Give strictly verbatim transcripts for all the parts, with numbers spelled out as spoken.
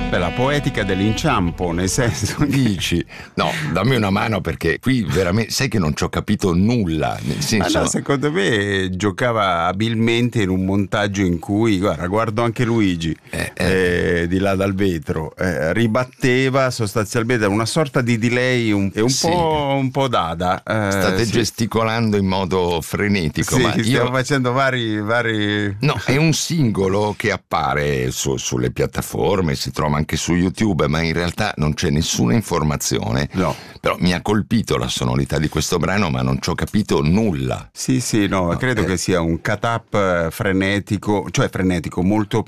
Beh, la poetica dell'inciampo, nel senso dici no, dammi una mano perché qui veramente sai che non ci ho capito nulla, nel senso... Ma no, secondo me giocava abilmente in un montaggio in cui, guarda, guardo anche Luigi eh, eh. Eh, di là dal vetro, eh, ribatteva sostanzialmente una sorta di delay un, e un, sì. po', un po' dada. Eh, State sì. gesticolando in modo frenetico. Sì, ma stiamo io... facendo vari, vari... No, è un singolo che appare su, sulle piattaforme, si trova anche su YouTube, ma in realtà non c'è nessuna informazione. No. Però mi ha colpito la sonorità di questo brano, ma non ci ho capito nulla. Sì, sì, no, no credo eh. che sia un cut-up frenetico, cioè frenetico, molto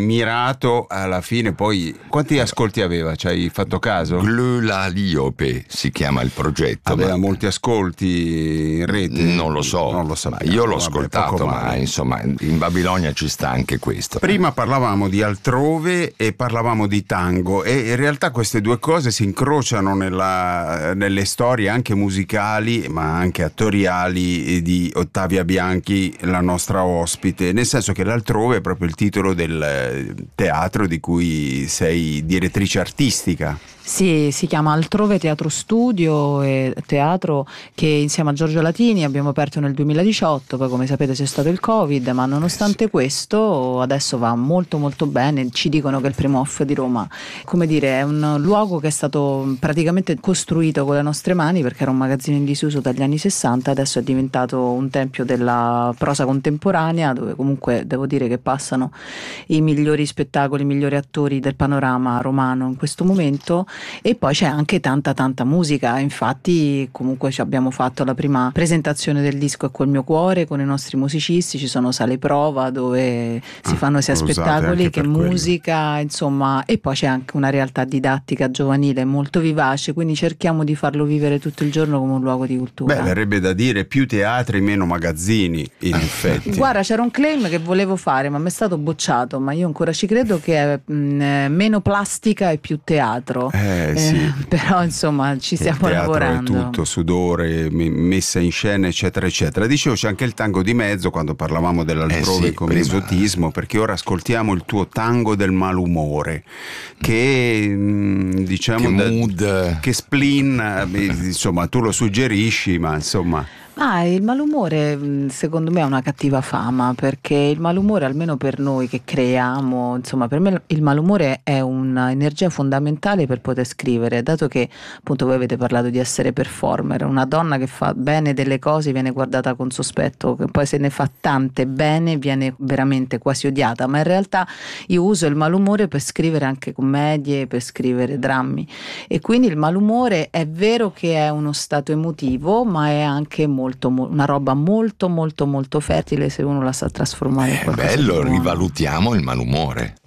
mirato alla fine. Poi, quanti ascolti aveva? Ci hai fatto caso? Glölaliope si chiama il progetto. Aveva ma... molti ascolti in rete? Non lo so, non lo sappiamo. Io l'ho Vabbè, ascoltato, ma insomma in Babilonia ci sta anche questo. Prima parlavamo di altrove e parlavamo di tango, e in realtà queste due cose si incrociano nella, nelle storie anche musicali ma anche attoriali di Ottavia Bianchi, la nostra ospite, nel senso che l'altrove è proprio il titolo del teatro di cui sei direttrice artistica. Sì, si chiama Altrove Teatro Studio, e teatro che insieme a Giorgio Latini abbiamo aperto nel duemiladiciotto, poi come sapete c'è stato il Covid, ma nonostante questo adesso va molto molto bene. Ci dicono che il primo off di Roma, come dire, è un luogo che è stato praticamente costruito con le nostre mani, perché era un magazzino in disuso dagli anni sessanta, adesso è diventato un tempio della prosa contemporanea, dove comunque devo dire che passano i migliori spettacoli, i migliori attori del panorama romano in questo momento. E poi c'è anche tanta tanta musica, infatti comunque ci abbiamo fatto la prima presentazione del disco E col mio cuore con i nostri musicisti, ci sono sale prova dove si ah, fanno sia spettacoli che musica, quello. Insomma, e poi c'è anche una realtà didattica giovanile molto vivace, quindi cerchiamo di farlo vivere tutto il giorno come un luogo di cultura. Beh, verrebbe da dire più teatri, meno magazzini, in effetti. Guarda, c'era un claim che volevo fare ma mi è stato bocciato, ma io ancora ci credo, che è mh, meno plastica e più teatro. Eh, Eh, sì. eh, però insomma ci stiamo il lavorando. È tutto sudore, messa in scena, eccetera eccetera. Dicevo, c'è anche il tango di mezzo quando parlavamo dell'altrove eh sì, come prima... esotismo, perché ora ascoltiamo il tuo tango del malumore, che diciamo che mood, da, che spleen, insomma tu lo suggerisci, ma insomma. Ah, il malumore secondo me ha una cattiva fama, perché il malumore, almeno per noi che creiamo, insomma per me il malumore è un'energia fondamentale per poter scrivere, dato che appunto voi avete parlato di essere performer, una donna che fa bene delle cose viene guardata con sospetto, che poi se ne fa tante bene viene veramente quasi odiata, ma in realtà io uso il malumore per scrivere anche commedie, per scrivere drammi, e quindi il malumore è vero che è uno stato emotivo, ma è anche molto una roba molto molto molto fertile se uno la sa trasformare in qualcosa. Bello, di buono. Rivalutiamo il malumore.